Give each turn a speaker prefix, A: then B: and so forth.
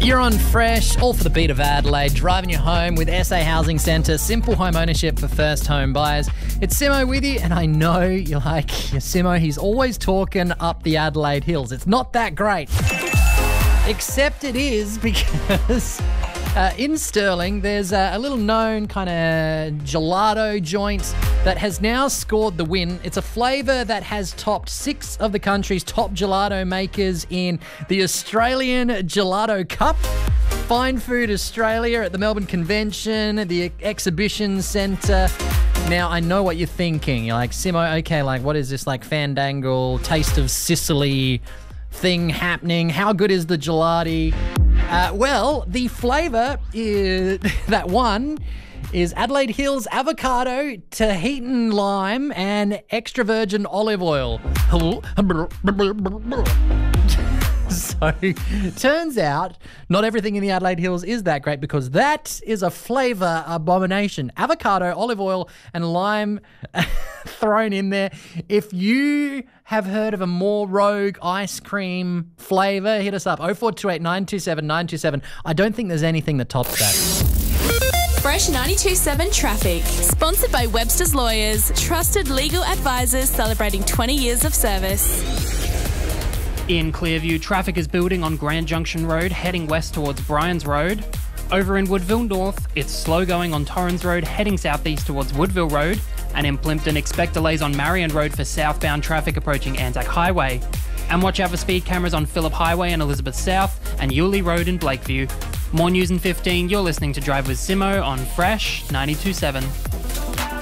A: You're on Fresh, all for the beat of Adelaide, driving you home with SA Housing Centre, simple home ownership for first home buyers. It's Simo with you, and I know you're like, Simo, he's always talking up the Adelaide hills. It's not that great. Except it is, because in Stirling, there's a little known kind of gelato joint that has now scored the win. It's a flavour that has topped 6 of the country's top gelato makers in the Australian Gelato Cup, Fine Food Australia at the Melbourne Convention, the Exhibition Centre. Now, I know what you're thinking. You're like, Simo, okay, like, what is this, like, Fandangle, Taste of Sicily thing happening? How good is the gelati? Well, the flavour is that one is Adelaide Hills avocado, Tahitian lime, and extra virgin olive oil. So, turns out not everything in the Adelaide Hills is that great, because that is a flavour abomination. Avocado, olive oil, and lime thrown in there. If you have heard of a more rogue ice cream flavour, hit us up. 0428 927 927. I don't think there's anything that tops that.
B: Fresh 92.7 Traffic. Sponsored by Webster's Lawyers, trusted legal advisors celebrating 20 years of service.
C: In Clearview, traffic is building on Grand Junction Road, heading west towards Bryans Road. Over in Woodville North, it's slow going on Torrens Road, heading southeast towards Woodville Road. And in Plympton, expect delays on Marion Road for southbound traffic approaching Anzac Highway. And watch out for speed cameras on Phillip Highway and Elizabeth South and Yulee Road in Blakeview. More news in 15. You're listening to Drive with Simo on Fresh 92.7.